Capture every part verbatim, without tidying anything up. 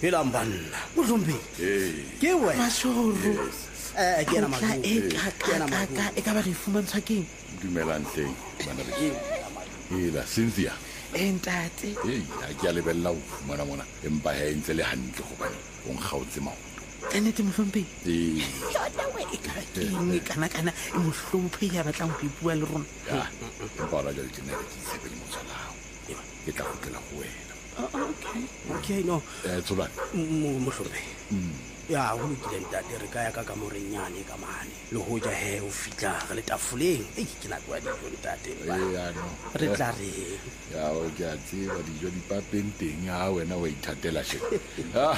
hela mbanna mohlompi ke we Mashoro eh ke na Tla maburu e ka ka ka ka e ka ba re fumantshwa keng dumelang teng bana ba hela Cynthia entate hey ha ke a lebella o fumana mona empa he ntse le hantle gobane o nkgaotse maoto nnete mohlompe eh yona we e ka keng kana kana e mohlompe ya batlang go ipua le rona ya empa ra jale tena ke tsebele motsalao ke tla go tla go wena okay okay no eh tsola mohlompi ya go lokile ntate re ka ya ka ka morenyane ka mane le ho ja he o fitla re le tafoleng e ke na kwa dijo ntate ba eh ya no re tla re ya o ke a tseba dijo di papenteng ya wena wa ithatela she ah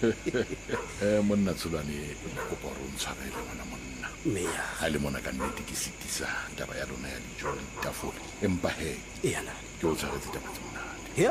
eh monna tsolane go go ntshwarele mona monna me ya ha le mona ka nnete ke sitisa taba ya lona ya dijo tafole empa he e yana ke o tshwaretse taba tse monate he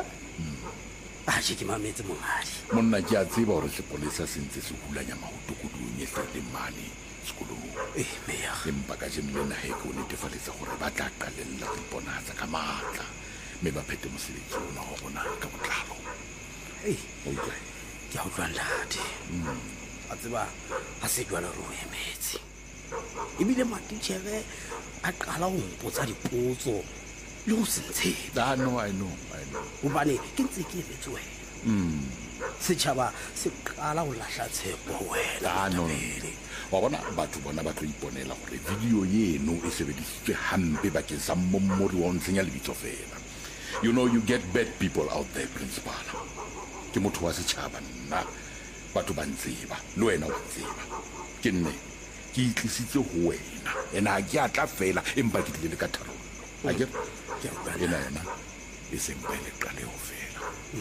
a je ke mametse mongadi monna ke a tseba gore sepolesa se ntse se hulanya maoto kodung e tlile mane sekolong eh me ya empa ka jeno lena he ke o netefaletsa gore ba tla qalella go iponatsa ka matla mme ba phete mosebetsi ona go bona ka botlalo eh o utlwa ke a utlwa ntate a tseba a se jwalo re o emetse ebile matitšhere a qala go mpotsa dipotso le go se ntshepe I know I know I know gobane ke ntse ke emetse wena setšhaba se qala go lahla tshepo wena Ah, no, no, no. wa bona batho bona ba tlo iponela gore video eno e sebedisitswe hampe bakeng sa mommori wa o ntshenya lebitso fela you know you get bad people out there principal ke motho wa setšhaba nna batho ba ntseba le wena wa tseba ke nne ke itlisitse go wena ena ha ke a tla fela empa ke tlile le ka tharollo a ke ke a utlwa ena yona e sempa le qale ho fela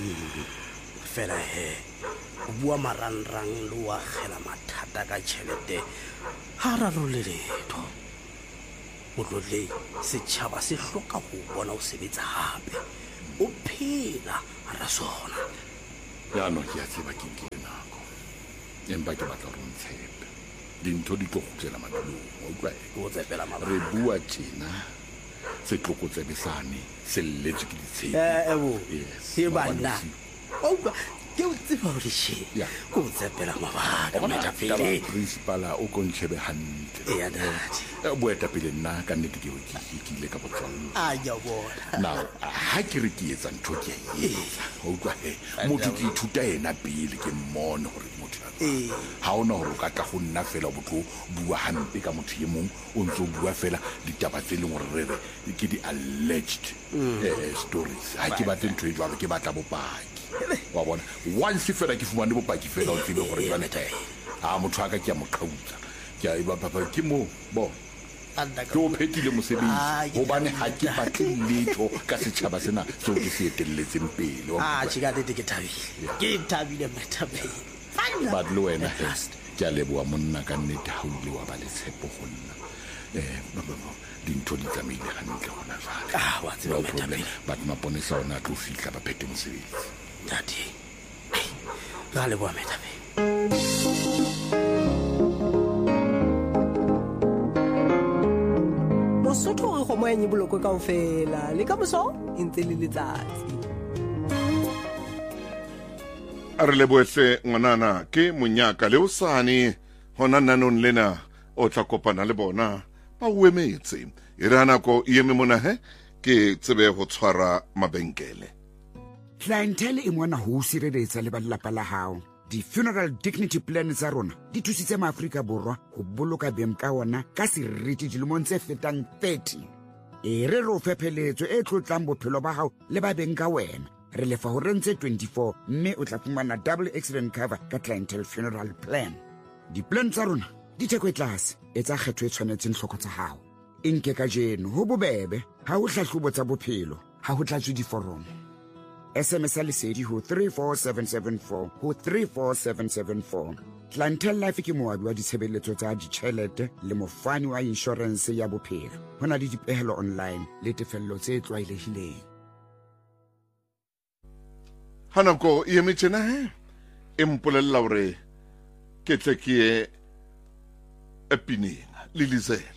fela he o bua marangrang le wa gela mathata ka tšhelete ga rarole letho motlotleng setšhaba se hloka go bona o sebetsa gape o phela ra sona yaanong ke a tseba ke nkile nako empa ke batla gore o ntshepe dintho di tlo gutlela madulong o utlwa o tsepela mabaka re bua tjena setlokotsebe sane se lletswe ke ditshepe eh ebo Yes, e maobane bana bosiu. o utlwa ke o tseba gore she Yeah. ko tsepela mabaka Bona moetapele taba principala o ko ntšhebe hantle e ya dadi Eh, boetapele nna ka nnete ke ke- ke ile ka botswalle a ya bona now ha ke re ke etsa ntho ke a e etsa o utlwa he motho ke ithuta ena pele ke mmone gore ke motho Eh. ha ona gore o ka tla go nna fela o botlo bua hampe ka motho ye mong o ntse o bua fela ditaba tse leng gore re re ke di-alleged eh, stories ha ke batle ntho e jwalo ke batla bopaki wa bona once fela ke fumane bopaki fela o tsebe gore jwane ha motho a ka ke a mo qhautsa ke a eba papa ke mo bo ke o phethile Ah, mosebetsi ke gobane ha ke thabile. batle letho ka setšhaba sena seo ke se etelletseng pele wa a utlwa? tšhikatete ke thabile ke thabile moetapele but le wena he ke a leboa monna ka nnete ga o ile wa ba le tshepo go nna um dintho di tsamaile gantle gona Ah, wa tseba no moetapele. problem but maponesa ona a tlo fitlha ba phete mosebetsi dadi ga leboa moetapele mosotho ga kgomo ya nyeboloko kao fela le ka moso e ntse le letsatsi a re leboetlhe ngwanana ke monyaka le o sane gona nnanong lena o tla kopana le bona ba o emetse e re a nako e eme mona he ke tsebe go tshwara mabenkele clientele e ngwana go o sireletsa le ba lelapa la gago di-funeral dignity plan tsa rona di thusitse maaforika borwa go boloka beng ka ona ka seriti dilemong tse fetang thirty e re re o fepheletso e tlotlang bophelo ba gago le ba beng ka wena re lefa go rentse twenty-four mme o tla fumana double accident cover ka clientele funeral plan di-plan tsa rona di theko e tlase e tsa kgetho e tshwanetseng tlhoko tsa gago e nke ka jeno go bobebe ga go tlhatlhobo tsa bophelo ga go tlatswe diforomo S M S a lesedi ho three four seven seven four ho three four seven seven four. Clientele Life ke moabi wa ditshebeletso tsa ditšhelete le mofani wa insurance ya bophelo. Ho na le dipehelo online le tefello tse tlwaelehileng. ga nako e eme tjena he e mpolelela gore ke tle ke ye epineng le lizela